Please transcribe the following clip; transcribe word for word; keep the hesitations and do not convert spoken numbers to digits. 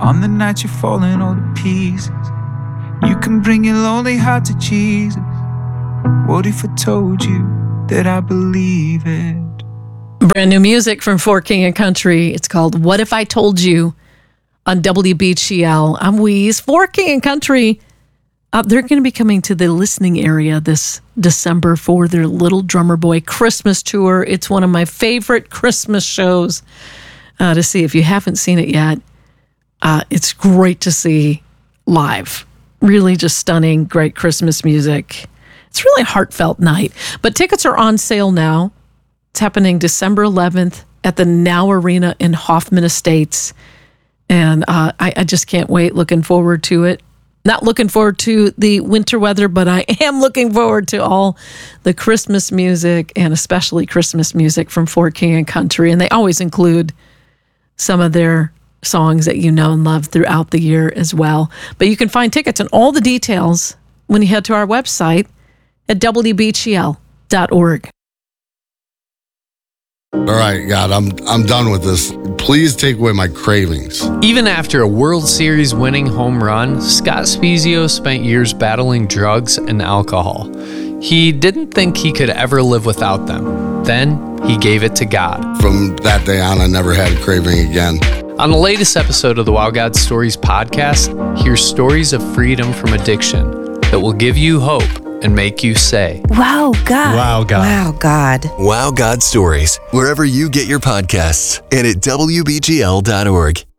On the night you're falling all to pieces, you can bring your lonely heart to Jesus. What if I told you that I believe it? Brand new music from For King and Country. It's called What If I Told You on W B G L. I'm Weeze. For King and Country, uh, they're going to be coming to the listening area this December for their Little Drummer Boy Christmas tour. It's one of my favorite Christmas shows uh, to see. If you haven't seen it yet, uh, it's great to see live. Really just stunning, great Christmas music. It's really a heartfelt night. But tickets are on sale now. It's happening December eleventh at the Now Arena in Hoffman Estates. And uh, I, I just can't wait. Looking forward to it. Not looking forward to the winter weather, but I am looking forward to all the Christmas music, and especially Christmas music from For King and Country. And they always include some of their songs that you know and love throughout the year as well. But you can find tickets and all the details when you head to our website at W B G L dot org. All right, God, I'm I'm done with this. Please take away my cravings. Even after a World Series winning home run, Scott Spiezio spent years battling drugs and alcohol. He didn't think he could ever live without them. Then he gave it to God. From that day on, I never had a craving again. On the latest episode of the Wow God Stories podcast, hear stories of freedom from addiction that will give you hope and make you say, Wow, God. Wow, God. Wow, God. Wow God Stories, wherever you get your podcasts and at W B G L dot org.